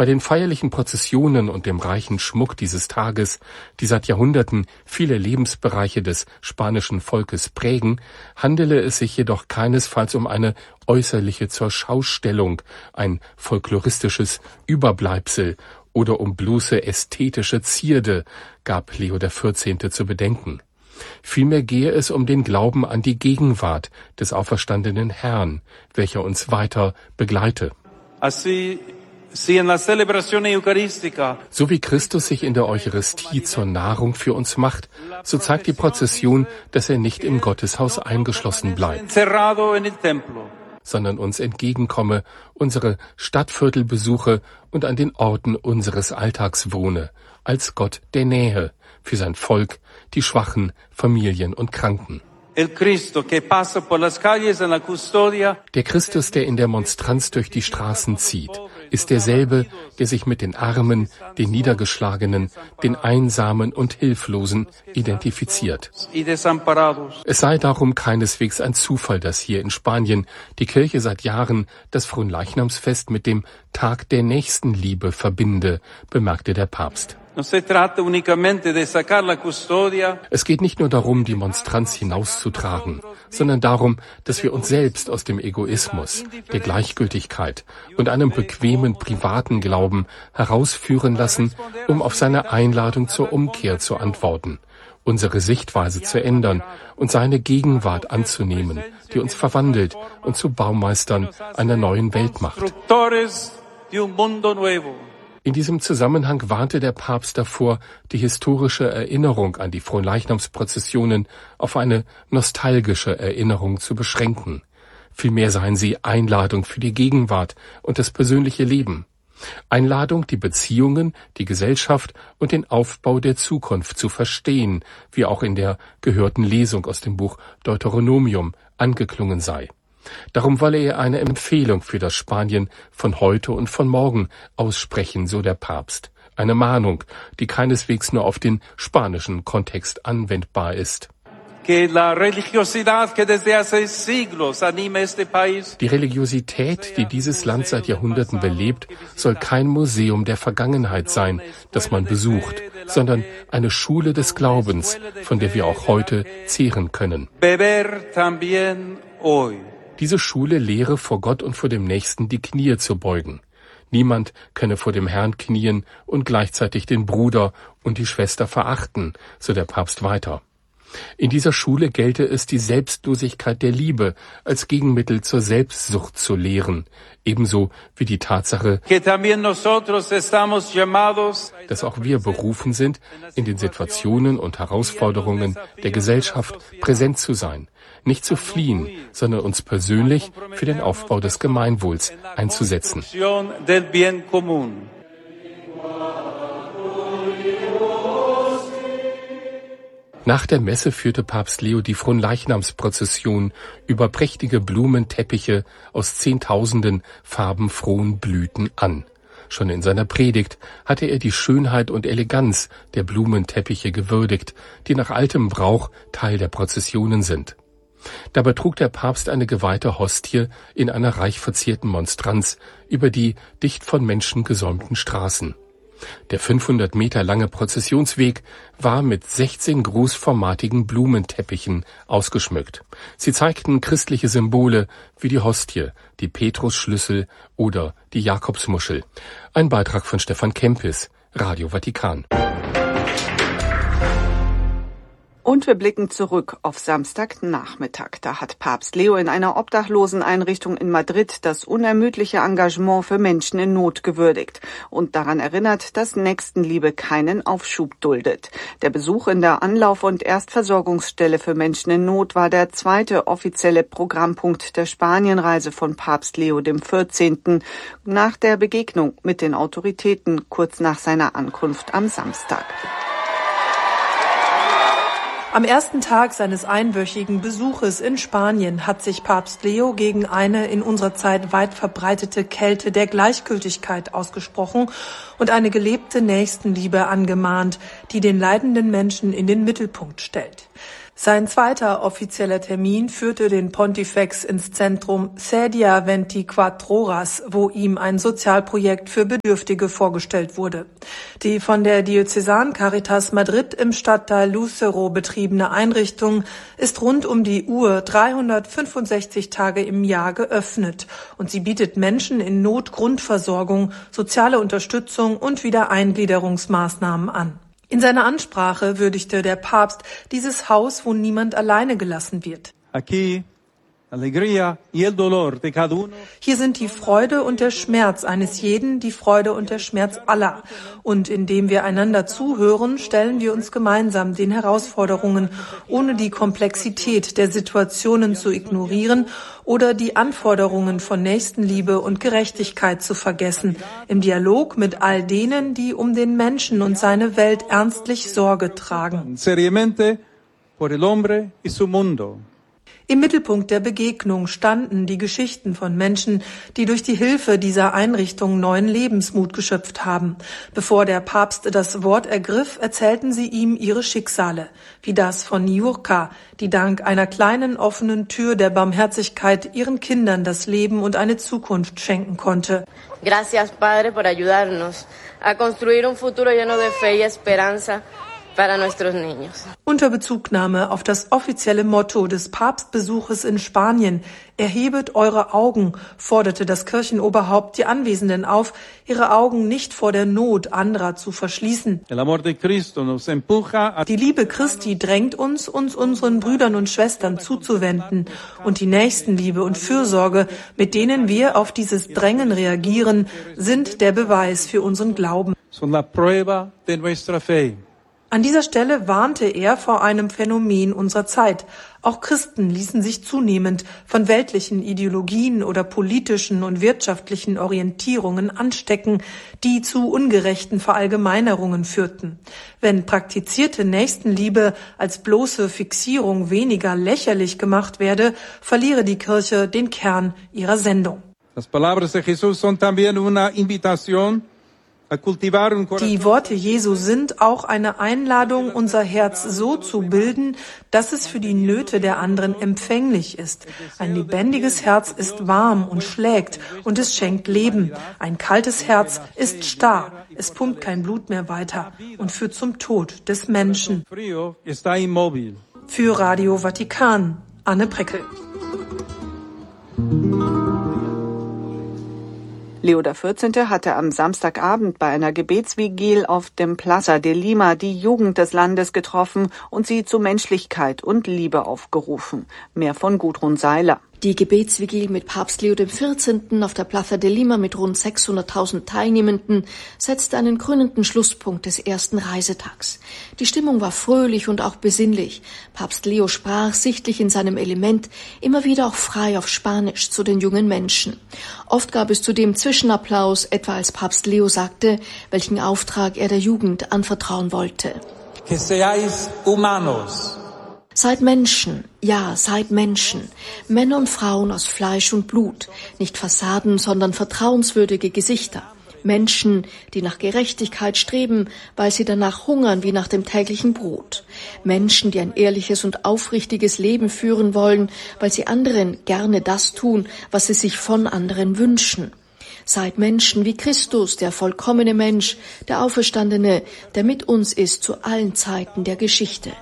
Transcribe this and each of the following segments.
Bei den feierlichen Prozessionen und dem reichen Schmuck dieses Tages, die seit Jahrhunderten viele Lebensbereiche des spanischen Volkes prägen, handele es sich jedoch keinesfalls um eine äußerliche Zurschaustellung, ein folkloristisches Überbleibsel oder um bloße ästhetische Zierde, gab Leo XIV. Zu bedenken. Vielmehr gehe es um den Glauben an die Gegenwart des auferstandenen Herrn, welcher uns weiter begleite. So wie Christus sich in der Eucharistie zur Nahrung für uns macht, so zeigt die Prozession, dass er nicht im Gotteshaus eingeschlossen bleibt, sondern uns entgegenkomme, unsere Stadtviertel besuche und an den Orten unseres Alltags wohne, als Gott der Nähe, für sein Volk, die Schwachen, Familien und Kranken. Der Christus, der in der Monstranz durch die Straßen zieht, ist derselbe, der sich mit den Armen, den Niedergeschlagenen, den Einsamen und Hilflosen identifiziert. Es sei darum keineswegs ein Zufall, dass hier in Spanien die Kirche seit Jahren das Fronleichnamsfest mit dem Tag der Nächstenliebe verbinde, bemerkte der Papst. Es geht nicht nur darum, die Monstranz hinauszutragen, sondern darum, dass wir uns selbst aus dem Egoismus, der Gleichgültigkeit und einem bequemen privaten Glauben herausführen lassen, um auf seine Einladung zur Umkehr zu antworten, unsere Sichtweise zu ändern und seine Gegenwart anzunehmen, die uns verwandelt und zu Baumeistern einer neuen Welt macht. In diesem Zusammenhang warnte der Papst davor, die historische Erinnerung an die Fronleichnamsprozessionen auf eine nostalgische Erinnerung zu beschränken. Vielmehr seien sie Einladung für die Gegenwart und das persönliche Leben. Einladung, die Beziehungen, die Gesellschaft und den Aufbau der Zukunft zu verstehen, wie auch in der gehörten Lesung aus dem Buch Deuteronomium angeklungen sei. Darum wolle er eine Empfehlung für das Spanien von heute und von morgen aussprechen, so der Papst. Eine Mahnung, die keineswegs nur auf den spanischen Kontext anwendbar ist. Die Religiosität, die dieses Land seit Jahrhunderten belebt, soll kein Museum der Vergangenheit sein, das man besucht, sondern eine Schule des Glaubens, von der wir auch heute zehren können. Diese Schule lehre, vor Gott und vor dem Nächsten die Knie zu beugen. Niemand könne vor dem Herrn knien und gleichzeitig den Bruder und die Schwester verachten, so der Papst weiter. In dieser Schule gelte es, die Selbstlosigkeit der Liebe als Gegenmittel zur Selbstsucht zu lehren, ebenso wie die Tatsache, dass auch wir berufen sind, in den Situationen und Herausforderungen der Gesellschaft präsent zu sein, nicht zu fliehen, sondern uns persönlich für den Aufbau des Gemeinwohls einzusetzen. Nach der Messe führte Papst Leo die Fronleichnamsprozession über prächtige Blumenteppiche aus Zehntausenden farbenfrohen Blüten an. Schon in seiner Predigt hatte er die Schönheit und Eleganz der Blumenteppiche gewürdigt, die nach altem Brauch Teil der Prozessionen sind. Dabei trug der Papst eine geweihte Hostie in einer reich verzierten Monstranz über die dicht von Menschen gesäumten Straßen. Der 500 Meter lange Prozessionsweg war mit 16 großformatigen Blumenteppichen ausgeschmückt. Sie zeigten christliche Symbole wie die Hostie, die Petrusschlüssel oder die Jakobsmuschel. Ein Beitrag von Stefan Kempis, Radio Vatikan. Und wir blicken zurück auf Samstagnachmittag. Da hat Papst Leo in einer Obdachloseneinrichtung in Madrid das unermüdliche Engagement für Menschen in Not gewürdigt und daran erinnert, dass Nächstenliebe keinen Aufschub duldet. Der Besuch in der Anlauf- und Erstversorgungsstelle für Menschen in Not war der zweite offizielle Programmpunkt der Spanienreise von Papst Leo XIV. Nach der Begegnung mit den Autoritäten kurz nach seiner Ankunft am Samstag. Am ersten Tag seines einwöchigen Besuches in Spanien hat sich Papst Leo gegen eine in unserer Zeit weit verbreitete Kälte der Gleichgültigkeit ausgesprochen und eine gelebte Nächstenliebe angemahnt, die den leidenden Menschen in den Mittelpunkt stellt. Sein zweiter offizieller Termin führte den Pontifex ins Zentrum Sedia 24 Horas, wo ihm ein Sozialprojekt für Bedürftige vorgestellt wurde. Die von der Diözesan Caritas Madrid im Stadtteil Lucero betriebene Einrichtung ist rund um die Uhr 365 Tage im Jahr geöffnet und sie bietet Menschen in Not Grundversorgung, soziale Unterstützung und Wiedereingliederungsmaßnahmen an. In seiner Ansprache würdigte der Papst dieses Haus, wo niemand alleine gelassen wird. Hier sind die Freude und der Schmerz eines jeden, die Freude und der Schmerz aller. Und indem wir einander zuhören, stellen wir uns gemeinsam den Herausforderungen, ohne die Komplexität der Situationen zu ignorieren oder die Anforderungen von Nächstenliebe und Gerechtigkeit zu vergessen, im Dialog mit all denen, die um den Menschen und seine Welt ernstlich Sorge tragen. Im Mittelpunkt der Begegnung standen die Geschichten von Menschen, die durch die Hilfe dieser Einrichtung neuen Lebensmut geschöpft haben. Bevor der Papst das Wort ergriff, erzählten sie ihm ihre Schicksale, wie das von Niurka, die dank einer kleinen offenen Tür der Barmherzigkeit ihren Kindern das Leben und eine Zukunft schenken konnte. Gracias, Padre, por ayudarnos a construir un futuro lleno de fe y esperanza. Unter Bezugnahme auf das offizielle Motto des Papstbesuches in Spanien, erhebet eure Augen, forderte das Kirchenoberhaupt die Anwesenden auf, ihre Augen nicht vor der Not anderer zu verschließen. Die Liebe Christi drängt uns unseren Brüdern und Schwestern zuzuwenden und die Nächstenliebe und Fürsorge, mit denen wir auf dieses Drängen reagieren, sind der Beweis für unseren Glauben. An dieser Stelle warnte er vor einem Phänomen unserer Zeit. Auch Christen ließen sich zunehmend von weltlichen Ideologien oder politischen und wirtschaftlichen Orientierungen anstecken, die zu ungerechten Verallgemeinerungen führten. Wenn praktizierte Nächstenliebe als bloße Fixierung weniger lächerlich gemacht werde, verliere die Kirche den Kern ihrer Sendung. Las palabras de Jesús son también una invitación. Die Worte Jesu sind auch eine Einladung, unser Herz so zu bilden, dass es für die Nöte der anderen empfänglich ist. Ein lebendiges Herz ist warm und schlägt und es schenkt Leben. Ein kaltes Herz ist starr, es pumpt kein Blut mehr weiter und führt zum Tod des Menschen. Für Radio Vatikan, Anne Preckel. Leo XIV. Hatte am Samstagabend bei einer Gebetsvigil auf dem Plaza de Lima die Jugend des Landes getroffen und sie zu Menschlichkeit und Liebe aufgerufen. Mehr von Gudrun Seiler. Die Gebetsvigil mit Papst Leo XIV. Auf der Plaza de Lima mit rund 600.000 Teilnehmenden setzte einen krönenden Schlusspunkt des ersten Reisetags. Die Stimmung war fröhlich und auch besinnlich. Papst Leo sprach, sichtlich in seinem Element, immer wieder auch frei auf Spanisch zu den jungen Menschen. Oft gab es zudem Zwischenapplaus, etwa als Papst Leo sagte, welchen Auftrag er der Jugend anvertrauen wollte. Que seáis humanos. Seid Menschen, ja, seid Menschen, Männer und Frauen aus Fleisch und Blut, nicht Fassaden, sondern vertrauenswürdige Gesichter. Menschen, die nach Gerechtigkeit streben, weil sie danach hungern wie nach dem täglichen Brot. Menschen, die ein ehrliches und aufrichtiges Leben führen wollen, weil sie anderen gerne das tun, was sie sich von anderen wünschen. Seid Menschen wie Christus, der vollkommene Mensch, der Auferstandene, der mit uns ist zu allen Zeiten der Geschichte.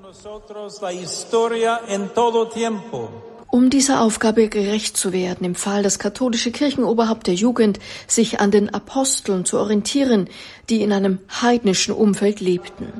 Um dieser Aufgabe gerecht zu werden, empfahl das katholische Kirchenoberhaupt der Jugend, sich an den Aposteln zu orientieren, die in einem heidnischen Umfeld lebten.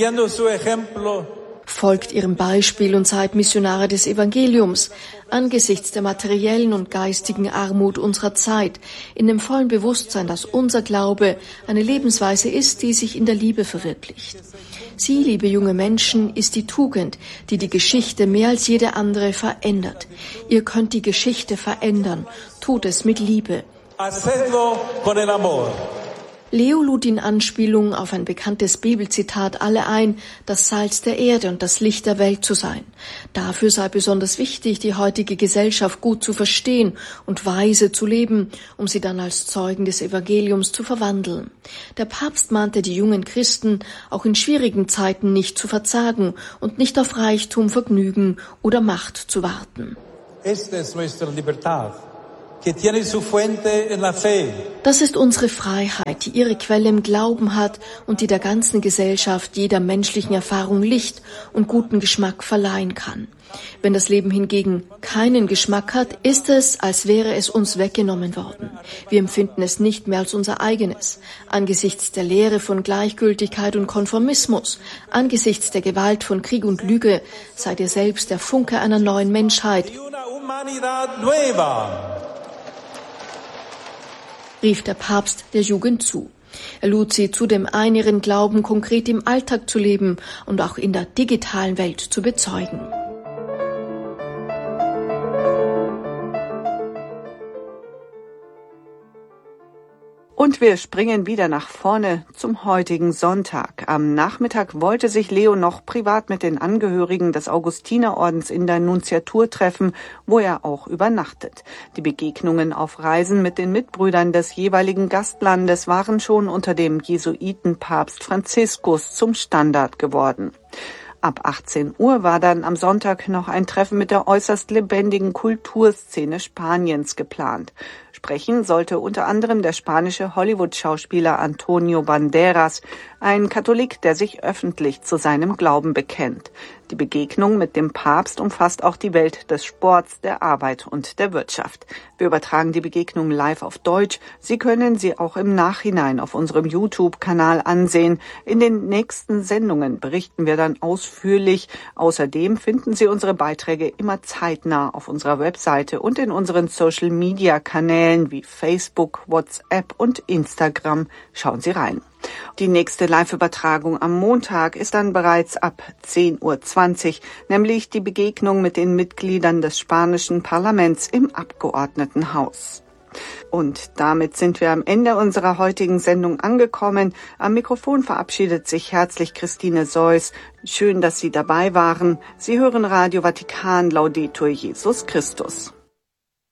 Folgt ihrem Beispiel und seid Missionare des Evangeliums, angesichts der materiellen und geistigen Armut unserer Zeit, in dem vollen Bewusstsein, dass unser Glaube eine Lebensweise ist, die sich in der Liebe verwirklicht. Sie, liebe junge Menschen, ist die Tugend, die die Geschichte mehr als jede andere verändert. Ihr könnt die Geschichte verändern. Tut es mit Liebe. Leo lud in Anspielung auf ein bekanntes Bibelzitat alle ein, das Salz der Erde und das Licht der Welt zu sein. Dafür sei besonders wichtig, die heutige Gesellschaft gut zu verstehen und weise zu leben, um sie dann als Zeugen des Evangeliums zu verwandeln. Der Papst mahnte die jungen Christen, auch in schwierigen Zeiten nicht zu verzagen und nicht auf Reichtum, Vergnügen oder Macht zu warten. Esta es nuestra libertad, que tiene su fuente en la fe. Das ist unsere Freiheit, die ihre Quelle im Glauben hat und die der ganzen Gesellschaft, jeder menschlichen Erfahrung Licht und guten Geschmack verleihen kann. Wenn das Leben hingegen keinen Geschmack hat, ist es, als wäre es uns weggenommen worden. Wir empfinden es nicht mehr als unser eigenes. Angesichts der Lehre von Gleichgültigkeit und Konformismus, angesichts der Gewalt von Krieg und Lüge, seid ihr selbst der Funke einer neuen Menschheit, rief der Papst der Jugend zu. Er lud sie zudem ein, ihren Glauben konkret im Alltag zu leben und auch in der digitalen Welt zu bezeugen. Und wir springen wieder nach vorne zum heutigen Sonntag. Am Nachmittag wollte sich Leo noch privat mit den Angehörigen des Augustinerordens in der Nunziatur treffen, wo er auch übernachtet. Die Begegnungen auf Reisen mit den Mitbrüdern des jeweiligen Gastlandes waren schon unter dem Jesuitenpapst Franziskus zum Standard geworden. Ab 18 Uhr war dann am Sonntag noch ein Treffen mit der äußerst lebendigen Kulturszene Spaniens geplant. Sprechen sollte unter anderem der spanische Hollywood-Schauspieler Antonio Banderas, ein Katholik, der sich öffentlich zu seinem Glauben bekennt. Die Begegnung mit dem Papst umfasst auch die Welt des Sports, der Arbeit und der Wirtschaft. Wir übertragen die Begegnung live auf Deutsch. Sie können sie auch im Nachhinein auf unserem YouTube-Kanal ansehen. In den nächsten Sendungen berichten wir dann ausführlich. Außerdem finden Sie unsere Beiträge immer zeitnah auf unserer Webseite und in unseren Social-Media-Kanälen wie Facebook, WhatsApp und Instagram. Schauen Sie rein. Die nächste Live-Übertragung am Montag ist dann bereits ab 10:20 Uhr, nämlich die Begegnung mit den Mitgliedern des spanischen Parlaments im Abgeordnetenhaus. Und damit sind wir am Ende unserer heutigen Sendung angekommen. Am Mikrofon verabschiedet sich herzlich Christine Seuss. Schön, dass Sie dabei waren. Sie hören Radio Vatikan, Laudetur Jesus Christus.